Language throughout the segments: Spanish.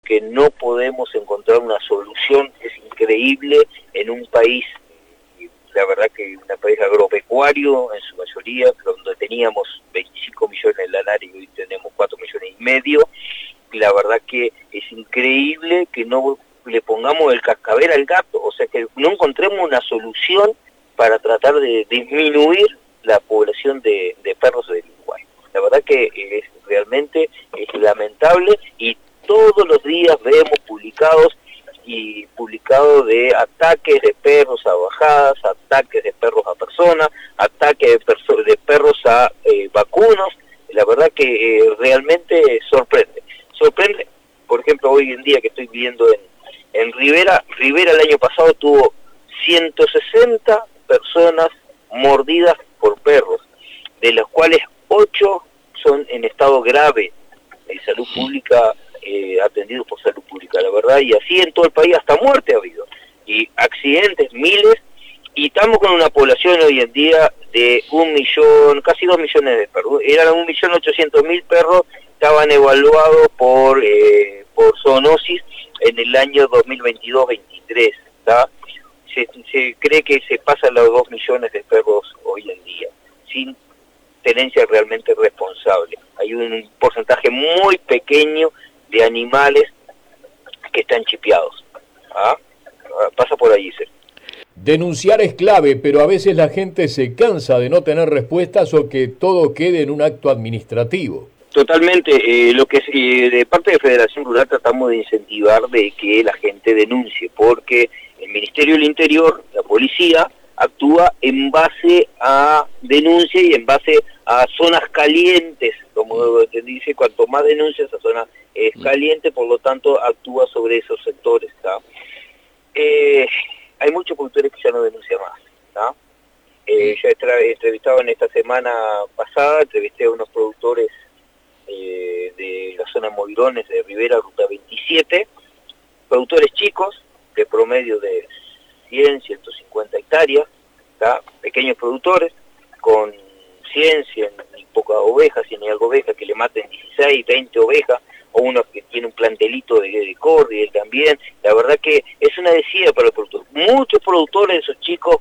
que no podemos encontrar una solución. Es increíble en un país, la verdad que un país agropecuario en su mayoría, donde teníamos 25 millones de lanarios y hoy tenemos 4,5 millones. La verdad que es increíble que no le pongamos el cascabel al gato, o sea que no encontremos una solución para tratar de disminuir la población de perros del Uruguay. La verdad que realmente es lamentable y todos los días vemos publicados de ataques de perros a bajadas, ataques de perros a personas, ataques de perros a vacunos. La verdad que realmente sorprende. Por ejemplo, hoy en día que estoy viviendo en Rivera el año pasado tuvo 160 personas mordidas por perros, de los cuales 8 son en estado grave de salud pública, atendidos por salud pública, la verdad, y así en todo el país, hasta muerte ha habido, y accidentes, miles, y estamos con una población hoy en día de 1 millón, casi 2 millones de perros. Eran 1.800.000 perros, estaban evaluados por zoonosis en el año 2022-23, ¿tá? Se cree que se pasan los 2 millones de perros hoy en día, sin tenencia realmente responsable. Hay un porcentaje muy pequeño de animales que están chipeados. ¿Ah? Pasa por ahí, Sergio. Denunciar es clave, pero a veces la gente se cansa de no tener respuestas o que todo quede en un acto administrativo. Totalmente, lo que de parte de Federación Rural tratamos de incentivar de que la gente denuncie, porque el Ministerio del Interior, la policía, actúa en base a denuncia y en base a zonas calientes, como te dice, cuanto más denuncias esa zona es caliente, por lo tanto actúa sobre esos sectores, ¿tá? Hay muchos productores que ya no denuncian más, ¿tá? Yo he entrevistado en esta semana pasada, entrevisté a unos productores de la zona Moirones de Rivera, Ruta 27, productores chicos, de promedio de 100, 150 hectáreas, ¿tá? Pequeños productores, con 100 y pocas ovejas, 100 y algo ovejas, que le maten 16, 20 ovejas, o uno que tiene un plantelito de corri también. La verdad que es una decida para el productor. Muchos productores, esos chicos,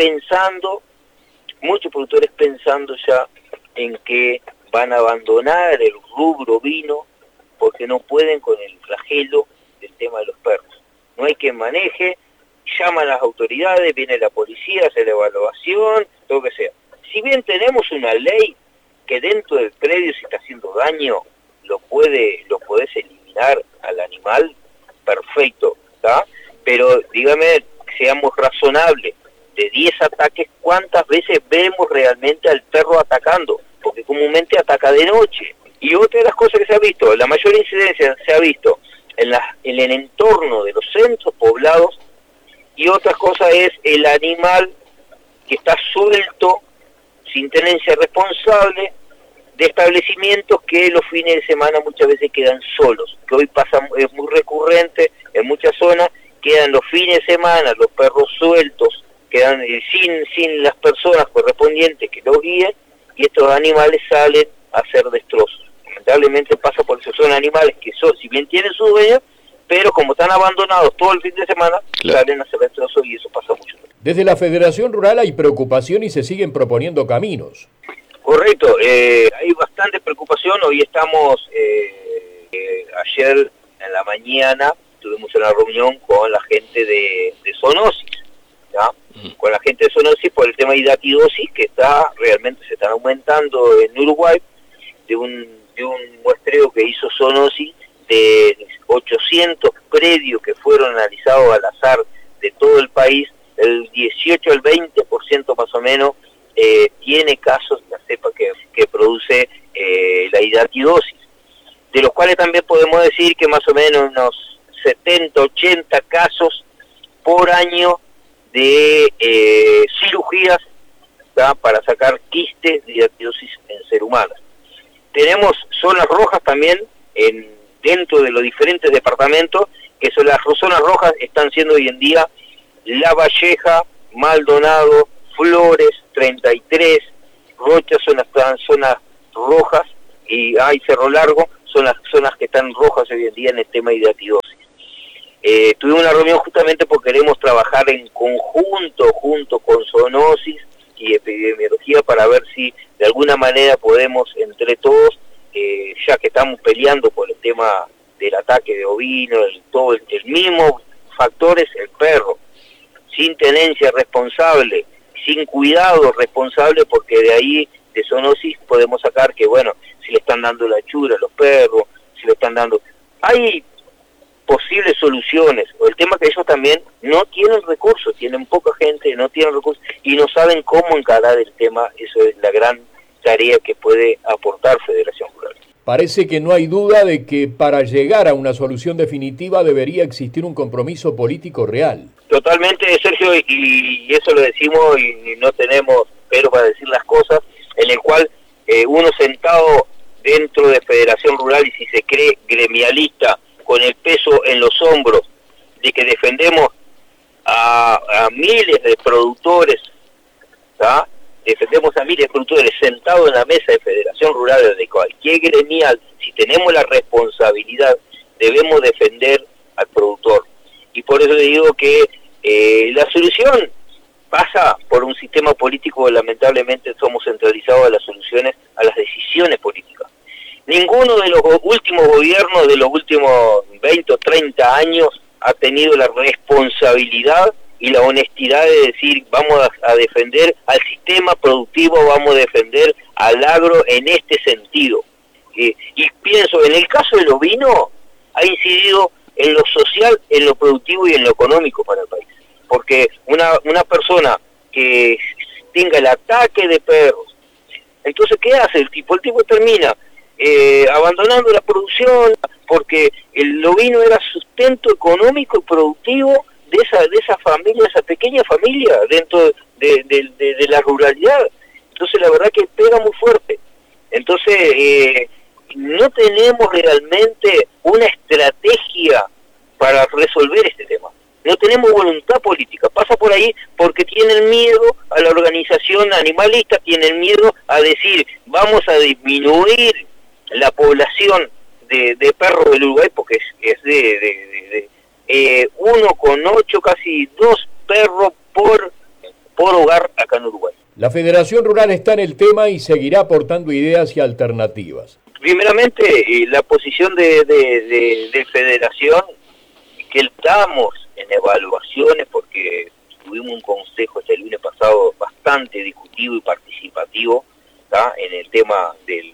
muchos productores pensando ya en que van a abandonar el rubro vino porque no pueden con el flagelo del tema de los perros. No hay quien maneje, llaman a las autoridades, viene la policía, hace la evaluación, todo lo que sea. Si bien tenemos una ley que dentro del predio, si está haciendo daño, lo podés eliminar al animal, perfecto, ¿tá? Pero dígame, seamos razonables, de 10 ataques, ¿cuántas veces vemos realmente al perro atacando? Porque comúnmente ataca de noche. Y otra de las cosas que se ha visto, la mayor incidencia se ha visto en el entorno de los centros poblados, y otra cosa es el animal que está suelto, sin tenencia responsable, de establecimientos que los fines de semana muchas veces quedan solos, que hoy pasa, es muy recurrente en muchas zonas, quedan los fines de semana los perros sueltos, quedan sin las personas correspondientes que los guíen, y estos animales salen a hacer destrozos. Lamentablemente pasa por eso, son animales que si bien tienen su dueño, pero como están abandonados todo el fin de semana, claro, salen a hacer destrozos, y eso pasa mucho. Desde la Federación Rural hay preocupación y se siguen proponiendo caminos. Correcto, hay bastante preocupación. Hoy estamos, ayer en la mañana tuvimos una reunión con la gente de zoonosis, ¿ya? Con la gente de zoonosis por el tema de hidatidosis, que realmente se están aumentando en Uruguay, de un muestreo que hizo zoonosis de 800 predios que fueron analizados al azar de todo el país, el 18 al 20% más o menos tiene casos de la cepa que produce la hidatidosis, de los cuales también podemos decir que más o menos unos 70, 80 casos por año de cirugías, ¿tá?, para sacar quistes de hidatidosis en ser humano. Tenemos zonas rojas también dentro de los diferentes departamentos, que son las zonas rojas, están siendo hoy en día La Valleja, Maldonado, Flores, 33, Rocha son las zonas rojas, y Cerro Largo son las zonas que están rojas hoy en día en el tema de hidatidosis. Tuvimos una reunión justamente porque queremos trabajar en conjunto, junto con Zoonosis y epidemiología, para ver si de alguna manera podemos entre todos, ya que estamos peleando por el tema del ataque de ovinos, todo el mismo factor es el perro, sin tenencia responsable, sin cuidado responsable, porque de ahí, de zoonosis, podemos sacar que, bueno, si le están dando la chura a los perros, si le están dando... Hay posibles soluciones, o el tema que ellos también no tienen recursos, tienen poca gente, no tienen recursos, y no saben cómo encarar el tema. Eso es la gran tarea que puede aportar Federación Rural. Parece que no hay duda de que para llegar a una solución definitiva debería existir un compromiso político real. Totalmente, Sergio, y eso lo decimos y no tenemos pero para decir las cosas, en el cual uno sentado dentro de Federación Rural y si se cree gremialista, con el peso en los hombros, de que defendemos a miles de productores, ¿tá? Defendemos a miles de productores sentados en la mesa de Federación Rural, de cualquier gremial, si tenemos la responsabilidad, debemos defender al productor. Y por eso le digo que la solución pasa por un sistema político. Lamentablemente somos centralizados a las soluciones, a las decisiones políticas. Ninguno de los últimos gobiernos de los últimos 20 o 30 años ha tenido la responsabilidad y la honestidad de decir, vamos a defender al sistema productivo, vamos a defender al agro en este sentido. Y pienso, en el caso del ovino, ha incidido en lo social, en lo productivo y en lo económico para el país. Porque una persona que tenga el ataque de perros, entonces, ¿qué hace el tipo? El tipo termina abandonando la producción, porque el ovino era sustento económico y productivo de esa familia, esa pequeña familia dentro de la ruralidad. Entonces la verdad que pega muy fuerte. Entonces no tenemos realmente una estrategia para resolver este tema. No tenemos voluntad política. Pasa por ahí porque tienen miedo a la organización animalista, tienen miedo a decir, vamos a disminuir la población de perros del Uruguay, porque es de 1,8, casi 2 perros por hogar acá en Uruguay. La Federación Rural está en el tema y seguirá aportando ideas y alternativas. Primeramente, la posición de Federación, que estamos en evaluaciones, porque tuvimos un consejo este lunes pasado bastante discutivo y participativo, ¿tá? En el tema del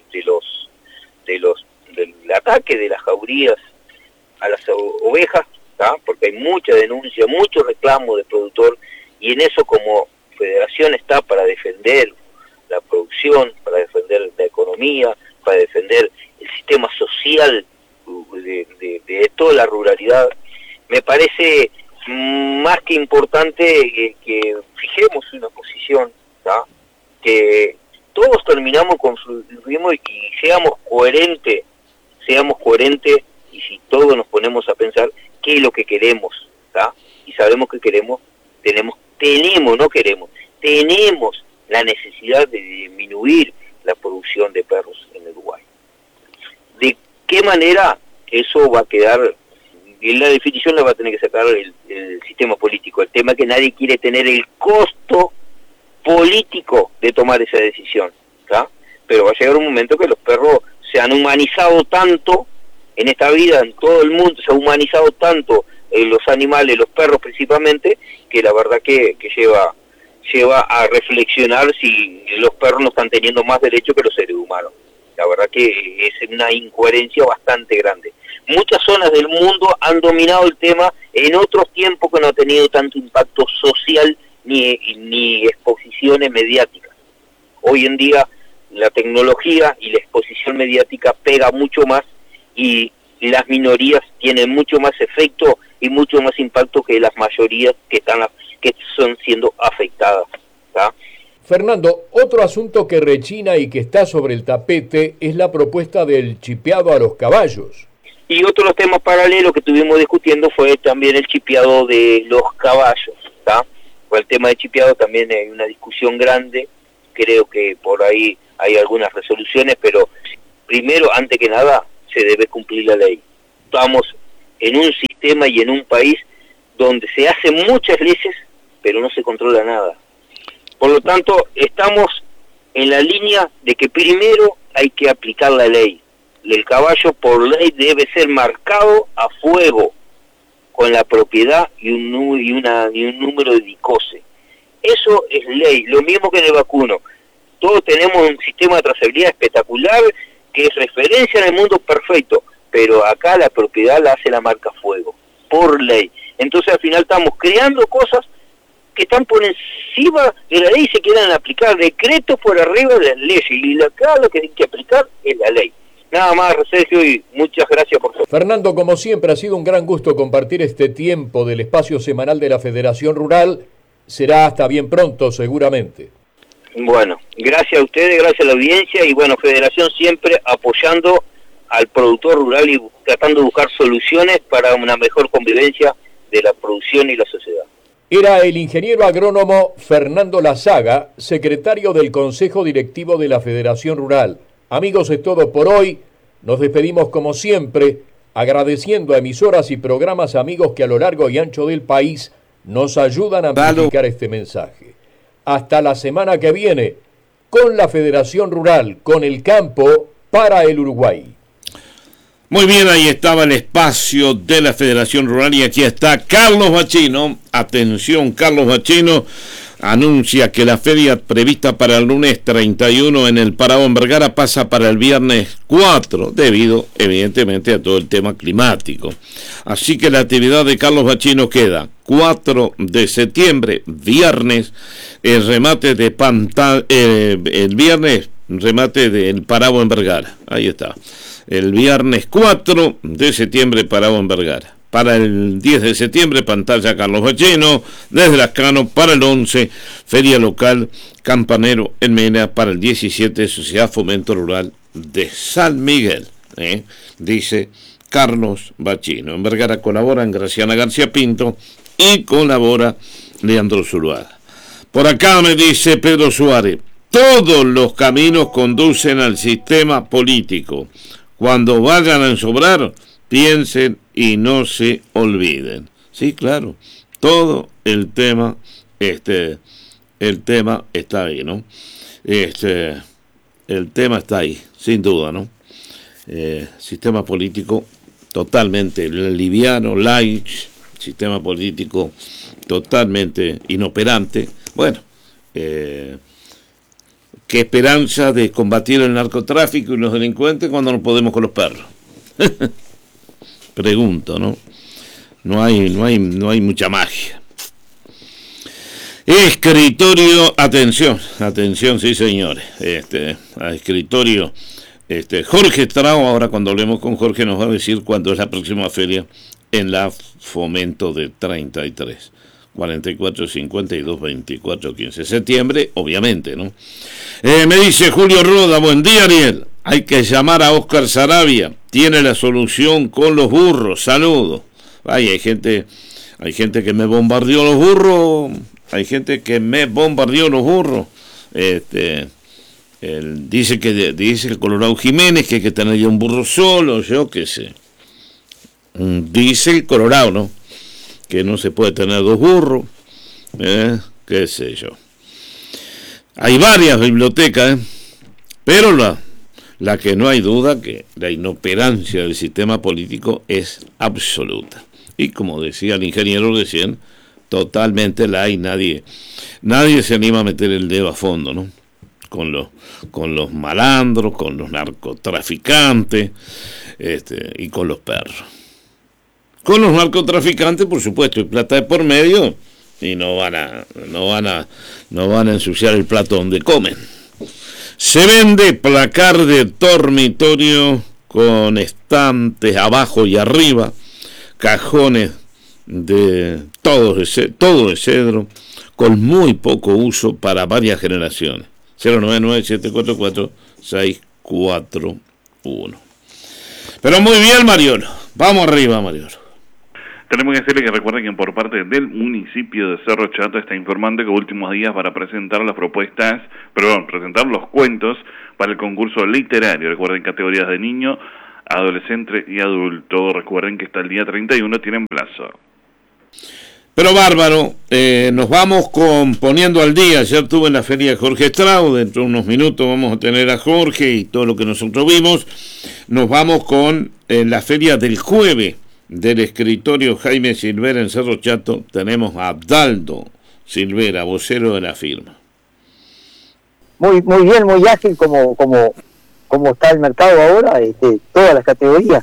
ataque de las jaurías a las ovejas, ¿tá? Porque hay mucha denuncia, mucho reclamo del productor, y en eso como Federación está para defender la producción, para defender la economía, para defender el sistema social de toda la ruralidad. Me parece más que importante que fijemos una posición, ¿tá? Que todos terminamos confluimos y seamos coherentes, y si todos nos ponemos a pensar qué es lo que queremos, ¿tá? Y sabemos que queremos, tenemos la necesidad de disminuir la producción de perros en Uruguay. ¿De qué manera? Eso va a quedar, en la definición la va a tener que sacar el sistema político. El tema es que nadie quiere tener el costo político de tomar esa decisión, ¿tá? Pero va a llegar un momento que los perros se han humanizado tanto en esta vida, en todo el mundo, se ha humanizado tanto los animales, los perros principalmente, que la verdad que lleva a reflexionar si los perros no están teniendo más derecho que los seres humanos. La verdad que es una incoherencia bastante grande. Muchas zonas del mundo han dominado el tema en otros tiempos que no ha tenido tanto impacto social ni exposiciones mediáticas. Hoy en día la tecnología y la exposición mediática pega mucho más y las minorías tienen mucho más efecto y mucho más impacto que las mayorías que son siendo afectadas, ¿tá? Fernando, otro asunto que rechina y que está sobre el tapete es la propuesta del chipeado a los caballos. Y otro de los temas paralelos que estuvimos discutiendo fue también el chipeado de los caballos, ¿tá? Con el tema de chipeado también hay una discusión grande, creo que por ahí hay algunas resoluciones, pero primero, antes que nada, se debe cumplir la ley. Estamos en un sistema y en un país donde se hacen muchas leyes, pero no se controla nada. Por lo tanto, estamos en la línea de que primero hay que aplicar la ley. El caballo por ley debe ser marcado a fuego, con la propiedad y un número de DICOSE. Eso es ley, lo mismo que en el vacuno. Todos tenemos un sistema de trazabilidad espectacular, que es referencia en el mundo perfecto, pero acá la propiedad la hace la marca fuego, por ley. Entonces al final estamos creando cosas que están por encima de la ley y se quieren aplicar decretos por arriba de las leyes, y acá lo que hay que aplicar es la ley. Nada más, Sergio, y muchas gracias por todo. Fernando, como siempre, ha sido un gran gusto compartir este tiempo del espacio semanal de la Federación Rural. Será hasta bien pronto, seguramente. Bueno, gracias a ustedes, gracias a la audiencia, y bueno, Federación siempre apoyando al productor rural y tratando de buscar soluciones para una mejor convivencia de la producción y la sociedad. Era el ingeniero agrónomo Fernando Lazaga, secretario del Consejo Directivo de la Federación Rural. Amigos, es todo por hoy. Nos despedimos como siempre, agradeciendo a emisoras y programas amigos que a lo largo y ancho del país nos ayudan a amplificar este mensaje. Hasta la semana que viene, con la Federación Rural, con el campo para el Uruguay. Muy bien, ahí estaba el espacio de la Federación Rural y aquí está Carlos Bachino. Atención, Carlos Bachino anuncia que la feria prevista para el lunes 31 en el Parabón Vergara pasa para el viernes 4, debido evidentemente a todo el tema climático. Así que la actividad de Carlos Bachino queda 4 de septiembre, viernes, el remate de el viernes, remate del Parabón en Vergara. Ahí está. El viernes 4 de septiembre, Parabón en Vergara. Para el 10 de septiembre, pantalla Carlos Bachino, desde Lascano. Para el 11, feria local Campanero en Mena. Para el 17, Sociedad Fomento Rural de San Miguel, dice Carlos Bachino. En Vergara colaboran Graciana García Pinto y colabora Leandro Zuluaga. Por acá me dice Pedro Suárez, todos los caminos conducen al sistema político. Cuando vayan a ensobrar, piensen y no se olviden. Sí, claro, todo el tema está ahí, ¿no? El tema está ahí, sin duda, ¿no? Sistema político totalmente liviano, light, sistema político totalmente inoperante. Bueno, qué esperanza de combatir el narcotráfico y los delincuentes cuando no podemos con los perros. Pregunto, ¿no? No hay mucha magia. Escritorio, atención, sí señores. A escritorio, Jorge Strau, ahora cuando hablemos con Jorge nos va a decir cuándo es la próxima feria en la Fomento de 33. 44 52 24 15 septiembre, obviamente, ¿no? Me dice Julio Roda, buen día Ariel, hay que llamar a Oscar Sarabia, tiene la solución con los burros, saludos. Ay, hay gente que me bombardeó los burros, dice el Colorado Jiménez que hay que tener ya un burro solo, yo qué sé. Dice el Colorado, ¿no? Que no se puede tener dos burros, qué sé yo. Hay varias bibliotecas, pero la que no hay duda que la inoperancia del sistema político es absoluta. Y como decía el ingeniero recién, totalmente la hay, nadie se anima a meter el dedo a fondo, ¿no? Con los malandros, con los narcotraficantes, y con los perros. Con los narcotraficantes, por supuesto, y plata de por medio, y no van a ensuciar el plato donde comen. Se vende placar de dormitorio con estantes abajo y arriba, cajones de todo de cedro, con muy poco uso para varias generaciones. 099-744-641. Pero muy bien, Mariolo. Vamos arriba, Mariolo. Tenemos que decirle que recuerden que por parte del municipio de Cerro Chato está informando que últimos días para presentar los cuentos para el concurso literario. Recuerden categorías de niño adolescente y adulto. Recuerden que hasta el día 31 tienen plazo. Pero bárbaro, nos vamos poniendo al día. Ayer estuve en la feria de Jorge Estrao, dentro de unos minutos vamos a tener a Jorge y todo lo que nosotros vimos. Nos vamos con la feria del jueves del escritorio Jaime Silvera en Cerro Chato. Tenemos a Abdaldo Silvera, vocero de la firma. Muy bien, muy ágil como está el mercado ahora, todas las categorías,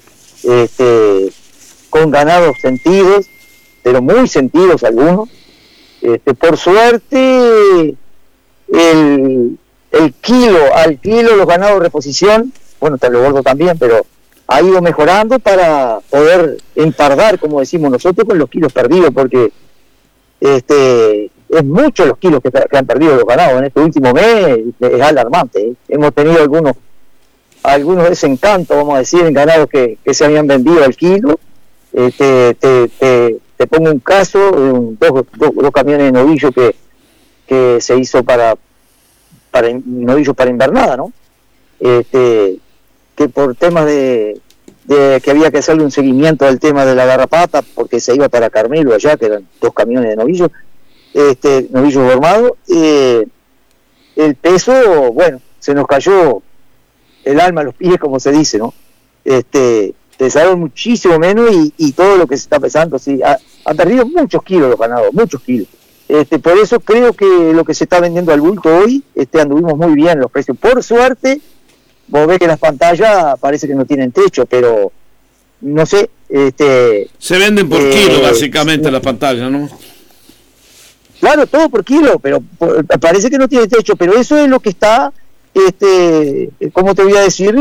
con ganados sentidos, pero muy sentidos algunos. Por suerte, el kilo, los ganados de reposición, bueno, Tablo Gordo también, pero ha ido mejorando para poder empardar, como decimos nosotros, con los kilos perdidos, porque es mucho los kilos que han perdido los ganados en este último mes, es alarmante. Hemos tenido algunos desencantos, vamos a decir, en ganados que se habían vendido al kilo. Te pongo un caso, dos camiones de novillo que se hizo para novillos para invernada, ¿no? Que por temas de que había que hacerle un seguimiento del tema de la garrapata, porque se iba para Carmelo allá, que eran 2 camiones de novillo formado, el peso, bueno, se nos cayó el alma a los pies, como se dice, ¿no? Pesaron muchísimo menos y todo lo que se está pesando, sí, han perdido muchos kilos los ganados, muchos kilos. Por eso creo que lo que se está vendiendo al bulto hoy, anduvimos muy bien los precios. Por suerte, vos ves que las pantallas parece que no tienen techo, pero no sé. Se venden por kilo, básicamente, las pantallas, ¿no? Claro, todo por kilo, pero parece que no tiene techo, pero eso es lo que está, ¿cómo te voy a decir?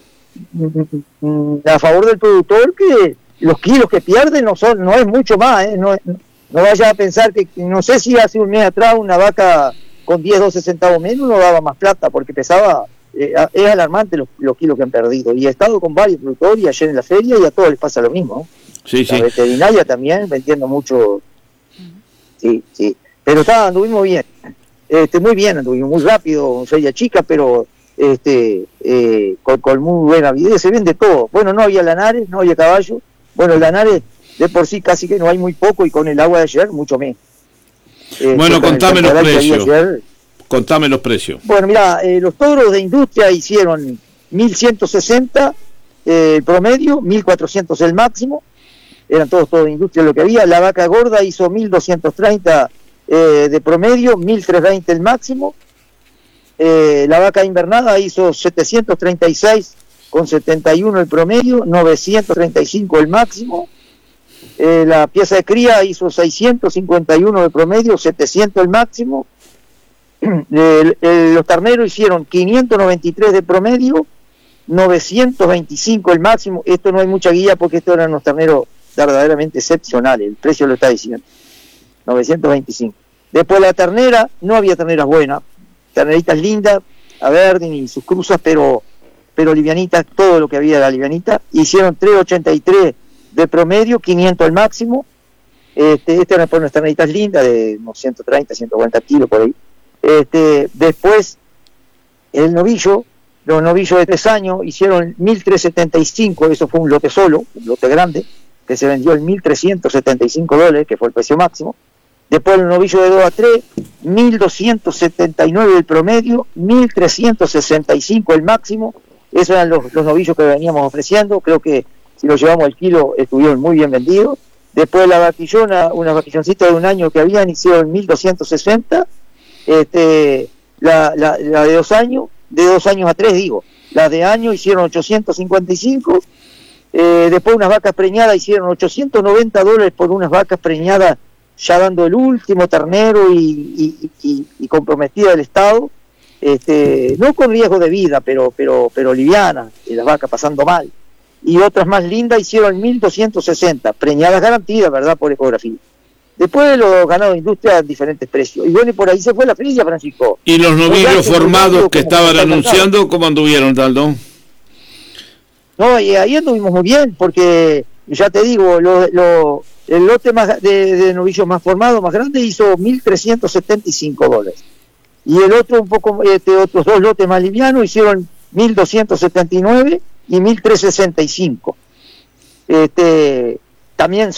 A favor del productor, que los kilos que pierden no es mucho más, no vaya a pensar que, no sé si hace un mes atrás una vaca con 10, 12 centavos menos no daba más plata, porque pesaba, es alarmante los kilos que han perdido, y he estado con varios productores ayer en la feria y a todos les pasa lo mismo, ¿no? Sí, la veterinaria también vendiendo mucho, sí, pero anduvimos bien, muy bien, anduvimos muy rápido, feria chica, pero con muy buena vida, se vende todo. Bueno, no había lanares, no había caballo. Bueno, el lanares de por sí casi que no hay, muy poco, y con el agua de ayer mucho menos. Bueno, contame los precios. Contame los precios. Bueno, mira, los toros de industria hicieron 1.160 el promedio, 1.400 el máximo. Eran todos de industria lo que había. La vaca gorda hizo 1.230 de promedio, 1.320 el máximo. La vaca invernada hizo 736 con 71 el promedio, 935 el máximo. La pieza de cría hizo 651 de promedio, 700 el máximo. Los terneros hicieron 593 de promedio, 925 el máximo. Esto no hay mucha guía porque estos eran unos terneros verdaderamente excepcionales, el precio lo está diciendo, 925. Después la ternera, no había terneras buenas, terneritas lindas, a ver, ni sus cruzas, pero livianitas, todo lo que había era livianita. Hicieron 383 de promedio, 500 al máximo. Eran por unas terneritas lindas de unos 130, 140 kilos por ahí. Después los novillos de 3 años hicieron 1.375, eso fue un lote solo, un lote grande, que se vendió en $1.375, que fue el precio máximo. Después el novillo de 2 a 3, 1.279 el promedio, 1.365 el máximo. Esos eran los novillos que veníamos ofreciendo. Creo que si los llevamos al kilo estuvieron muy bien vendidos. Después la vaquillona, una vaquilloncita de 1 año que habían, hicieron 1.260. La de 2 años, de 2 años a 3 digo, las de año hicieron 855. Después unas vacas preñadas hicieron $890 por unas vacas preñadas, ya dando el último ternero y comprometida del Estado, no con riesgo de vida, pero liviana, y las vacas pasando mal. Y otras más lindas hicieron 1.260, preñadas garantidas, ¿verdad?, por ecografía. Después los ganados de industria a diferentes precios. Y bueno, y por ahí se fue la feria, Francisco. ¿Y los novillos formados que estaban anunciando, cómo anduvieron, Taldo? No, y ahí anduvimos muy bien, porque ya te digo, el lote más de novillos más formado, más grande, hizo $1.375. Y el otro un poco, otros 2 lotes más livianos hicieron 1.279 y 1.365. También